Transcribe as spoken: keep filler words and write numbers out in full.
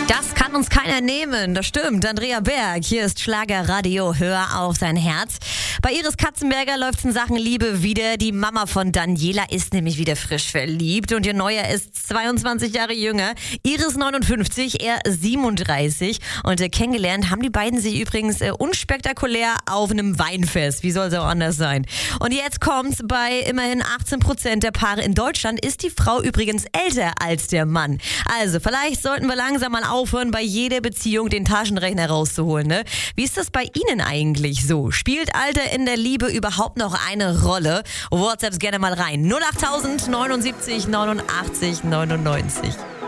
Das kann uns keiner nehmen, das stimmt. Andrea Berg, hier ist Schlagerradio, hör auf dein Herz. Bei Iris Katzenberger läuft's in Sachen Liebe wieder. Die Mama von Daniela ist nämlich wieder frisch verliebt und ihr Neuer ist zweiundzwanzig Jahre jünger. Iris neunundfünfzig, er siebenunddreißig. Und äh, kennengelernt haben die beiden sich übrigens äh, unspektakulär auf einem Weinfest. Wie soll es auch anders sein? Und jetzt kommt's, bei immerhin achtzehn Prozent der Paare in Deutschland ist die Frau übrigens älter als der Mann. Also vielleicht sollten wir langsam mal aufhören, bei jeder Beziehung den Taschenrechner rauszuholen, ne? Wie ist das bei Ihnen eigentlich so? Spielt Alter in der Liebe überhaupt noch eine Rolle? WhatsApps gerne mal rein. null acht tausend neunundsiebzig neunundachtzig neunundneunzig.